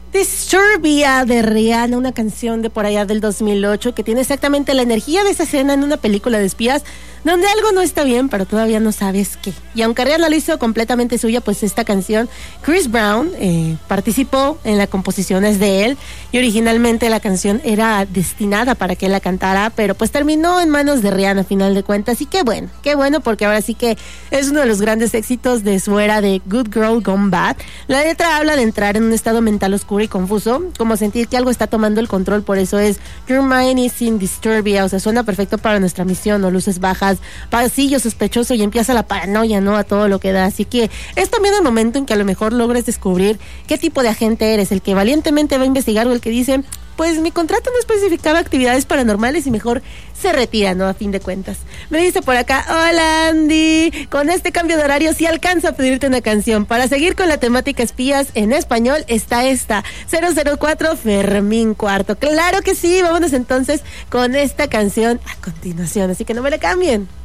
Disturbia de Rihanna, una canción de por allá del 2008 que tiene exactamente la energía de esa escena en una película de espías donde algo no está bien, pero todavía no sabes qué. Y aunque Rihanna lo hizo completamente suya, pues esta canción, Chris Brown participó en la composición, es de él, y originalmente la canción era destinada para que él la cantara, pero pues terminó en manos de Rihanna a final de cuentas, y qué bueno, porque ahora sí que es uno de los grandes éxitos de su era de Good Girl Gone Bad. La letra habla de entrar en un estado mental oscuro y confuso, como sentir que algo está tomando el control, por eso es Your Mind is in Disturbia, o sea, suena perfecto para nuestra misión, o luces bajas, pasillo sospechoso y empieza la paranoia, ¿no? A todo lo que da. Así que es también el momento en que a lo mejor logres descubrir qué tipo de agente eres, el que valientemente va a investigar o el que dice, pues mi contrato no especificaba actividades paranormales y mejor se retira, ¿no? A fin de cuentas. Me dice por acá, hola Andy, con este cambio de horario sí alcanzo a pedirte una canción. Para seguir con la temática espías en español está esta, 004 Fermín Cuarto. Claro que sí, vámonos entonces con esta canción a continuación, así que no me la cambien.